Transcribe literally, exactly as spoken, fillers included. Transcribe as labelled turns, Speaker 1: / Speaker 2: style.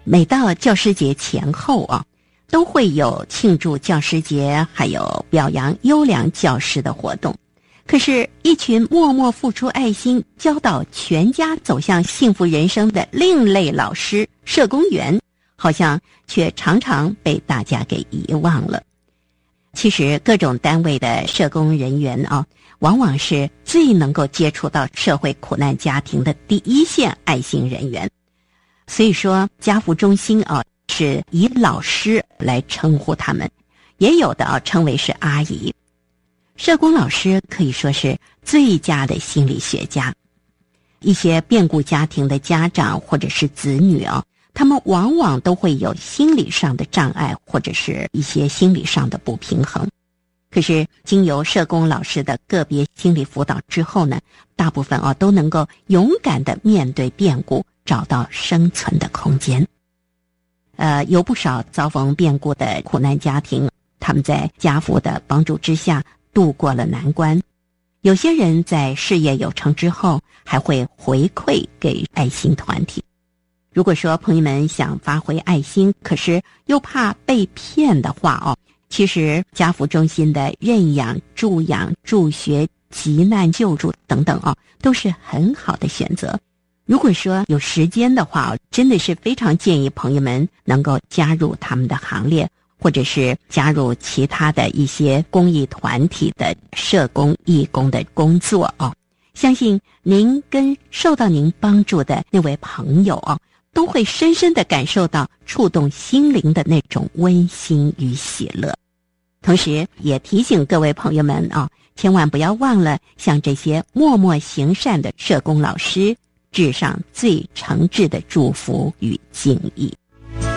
Speaker 1: 每到教师节前后啊，都会有庆祝教师节还有表扬优良教师的活动。可是一群默默付出爱心教导全家走向幸福人生的另类老师社工员，好像却常常被大家给遗忘了。其实各种单位的社工人员啊，往往是最能够接触到社会苦难家庭的第一线爱心人员。所以说家扶中心啊，是以老师来称呼他们，也有的啊称为是阿姨。社工老师可以说是最佳的心理学家。一些变故家庭的家长或者是子女啊，他们往往都会有心理上的障碍，或者是一些心理上的不平衡。可是经由社工老师的个别心理辅导之后呢，大部分啊都能够勇敢地面对变故，找到生存的空间。呃，有不少遭逢变故的苦难家庭，他们在家扶的帮助之下度过了难关。有些人在事业有成之后，还会回馈给爱心团体。如果说朋友们想发挥爱心，可是又怕被骗的话哦，其实家扶中心的认养、助养、助学、急难救助等等哦，都是很好的选择。如果说有时间的话，真的是非常建议朋友们能够加入他们的行列，或者是加入其他的一些公益团体的社工义工的工作哦。相信您跟受到您帮助的那位朋友哦，都会深深地感受到触动心灵的那种温馨与喜乐。同时也提醒各位朋友们啊，千万不要忘了向这些默默行善的社工老师致上最诚挚的祝福与敬意。